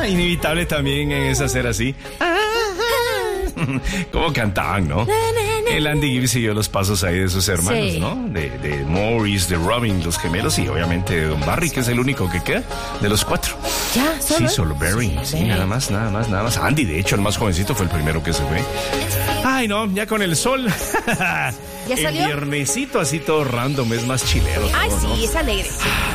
Inevitable también es hacer así. Como cantaban, ¿no? El Andy Gibbs siguió los pasos ahí de sus hermanos, Sí. ¿no? De Morris, de Robin, los gemelos, y obviamente de Don Barry, que es el único que queda de los 4. Ya, Sí, solo Barry. Sí, Barry. nada más. Andy, de hecho, el más jovencito fue el primero que se fue. Ay, no, ya con el sol. ¿Ya salió? El viernesito así todo random, es más chilero. Ay, todo, sí, ¿no? es alegre.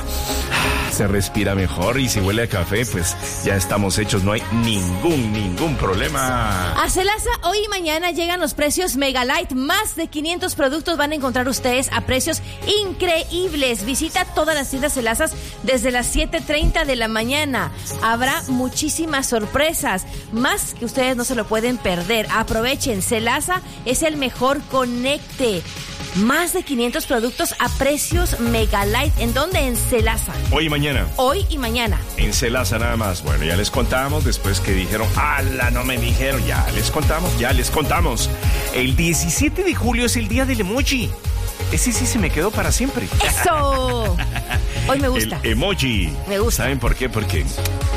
Se respira mejor y si huele a café, pues ya estamos hechos, no hay ningún problema. A Celasa, hoy y mañana llegan los precios Megalight. Más de 500 productos van a encontrar ustedes a precios increíbles. Visita todas las tiendas Celasa desde las 7:30 de la mañana. Habrá muchísimas sorpresas, más que ustedes no se lo pueden perder. Aprovechen, Celasa es el mejor conecte. Más de 500 productos a precios Megalight. ¿En dónde? En Celasa. Hoy y mañana. Hoy y mañana. En Celasa nada más. Bueno, ya les contamos, después que dijeron, ¡ala, no me dijeron! Ya les contamos. El 17 de julio es el día del emoji. Ese sí se me quedó para siempre. ¡Eso! Hoy me gusta. El emoji. Me gusta. ¿Saben por qué? Porque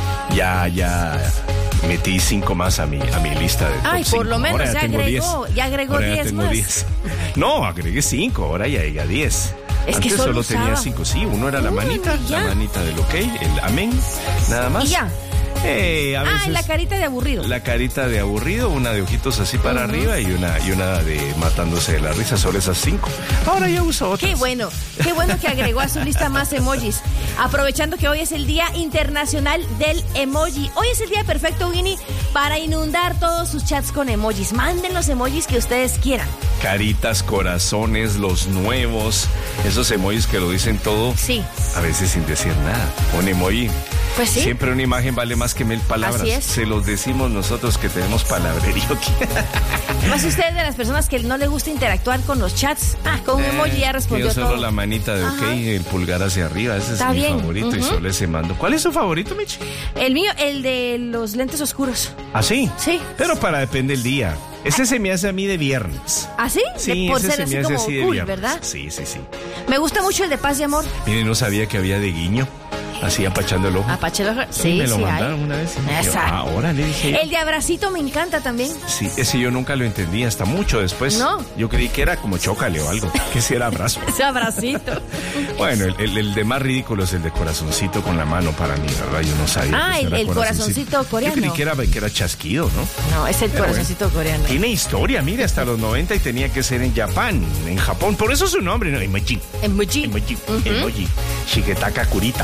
ya metí 5 más a mi lista de top Ay, por 5. lo menos Ahora ya tengo agregó 10. ya agregó Ahora 10 tengo más. 10. No, agregué 5, ahora ya llegué a 10. Es que Antes solo tenía usaba 5, sí, uno era la uno manita y ya. del ok, el amén, nada más. Y ya. A veces Y la carita de aburrido. la carita de aburrido, una de ojitos así para arriba y una de matándose de la risa, solo esas 5. Ahora ya uso otras. Qué bueno que agregó a su lista más emojis. Aprovechando que hoy es el Día Internacional del Emoji. Hoy es el día perfecto, Winnie, para inundar todos sus chats con emojis. Manden los emojis que ustedes quieran. Caritas, corazones, los nuevos, esos emojis que lo dicen todo. Sí. A veces sin decir nada. Un emoji. Pues sí. Siempre una imagen vale más que 1000 palabras. Así es. Se los decimos nosotros que tenemos palabrerío aquí. Más si usted es de las personas que no le gusta interactuar con los chats. Con un emoji ya respondió Yo solo todo. la manita de ok, Ajá. el pulgar hacia arriba. Ese Está es mi bien. favorito y solo ese mando. ¿Cuál es su favorito, Michi? El mío, el de los lentes oscuros. ¿Ah, sí? Sí. Pero depende del día. Ese se me hace a mí de viernes. ¿Ah, sí? Sí, Por ese ser se así me hace como así de cool, viernes. ¿verdad? Sí. Me gusta mucho el de paz y amor. Mire, no sabía que había de guiño. Así apachando el ojo. Apachelo. Sí, me lo hay. mandaron una vez. Y dije, Exacto. ahora le dije yo. El de abracito me encanta también. Sí, ese yo nunca lo entendí hasta mucho después. No. Yo creí que era como chócale o algo, que si era abrazo. Ese abracito. Bueno, el de más ridículo es el de corazoncito con la mano para mí, ¿verdad? Yo no sabía. Ah, que eso era el corazoncito coreano. Yo creí que era chasquido, ¿no? No, es el Pero corazoncito coreano. Tiene historia, mire, hasta los 90 y tenía que ser en Japón. Por eso su nombre, ¿no? Emoji. Emoji. Emoji. Shigetaka Kurita.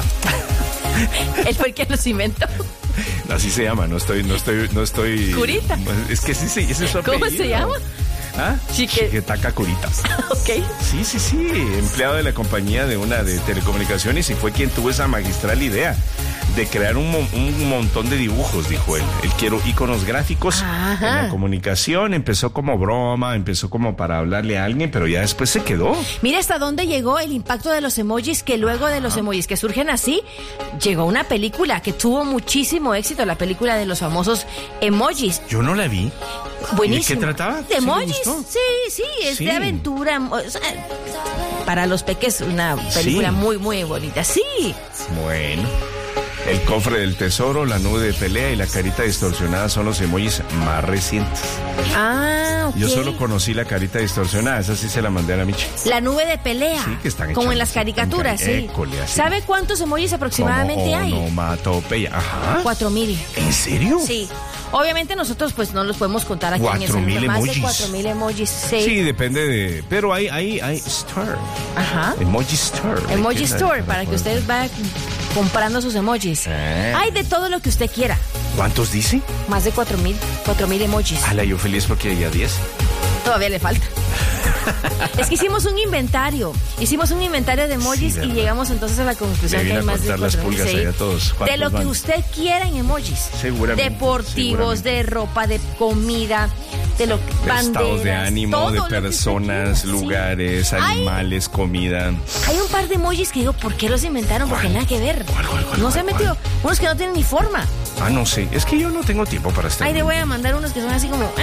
Él fue el que los inventó. Así se llama, no estoy. Kurita. Es que sí, ese es su ¿Cómo apellido. se llama? ¿Ah? Shige- Shigetaka Kurita. Ok. Sí, empleado de la compañía de telecomunicaciones y fue quien tuvo esa magistral idea de crear un montón de dibujos, dijo él. Él quiero íconos gráficos Ajá. en la comunicación. Empezó como broma, empezó como para hablarle a alguien, pero ya después se quedó. Mira hasta dónde llegó el impacto de los emojis, que luego de los emojis que surgen así, llegó una película que tuvo muchísimo éxito, la película de los famosos emojis. Yo no la vi. Buenísimo. ¿Y de qué trataba? De ¿Sí le emojis. gustó? Sí, es Sí. de aventura. O sea, para los peques, una película Sí. muy, muy bonita. Sí. Bueno. El cofre del tesoro, la nube de pelea y la carita distorsionada son los emojis más recientes. Ok. Yo solo conocí la carita distorsionada, esa sí se la mandé a la Michi. La nube de pelea. Sí, que están como en hechas las caricaturas, en sí. école, así. ¿Sabe cuántos emojis aproximadamente Como hay? onomatopeya. Ajá. 4,000. ¿En serio? Sí. Obviamente nosotros pues no los podemos contar aquí en el 4,000 celular. Más de emojis. 4,000 emojis. Sí, depende de... Pero hay store. Ajá. Emoji store. Emoji ¿Qué tal? Store, para que usted vaya comprando sus emojis. Hay de todo lo que usted quiera. ¿Cuántos dice? Más de 4,000 emojis. Ala, yo feliz porque ya 10. Todavía le falta. Es que hicimos un inventario de emojis Sí, y ¿verdad? llegamos entonces a la conclusión Le que vine hay a más de contar las 4,000. pulgas allá a todos. De ¿Cuántos lo que van? usted quiera en emojis. Seguramente, Deportivos, seguramente. de ropa, de comida, de lo De banderas, estados de ánimo, todo de lo que usted personas, quiera, sí. lugares, animales, comida. Hay un par de emojis que digo, ¿por qué los inventaron? Porque ¿Cuál? nada que ver. ¿Cuál, No se han cuál? metido. Unos que no tienen ni forma. Ah, no sé. Es que yo no tengo tiempo para estar. Ahí le voy a mandar unos que son así como...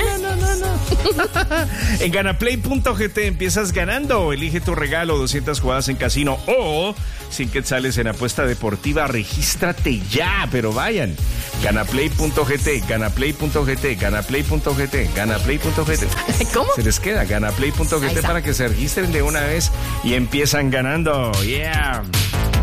En ganaplay.gt empiezas ganando. Elige tu regalo, 200 jugadas en casino o 100 quetzales en apuesta deportiva. Regístrate ya, pero vayan. Ganaplay.gt, ganaplay.gt, ganaplay.gt, ganaplay.gt. ¿Cómo? Se les queda Ahí ganaplay.gt está. para que se registren de una vez y empiezan ganando. Yeah.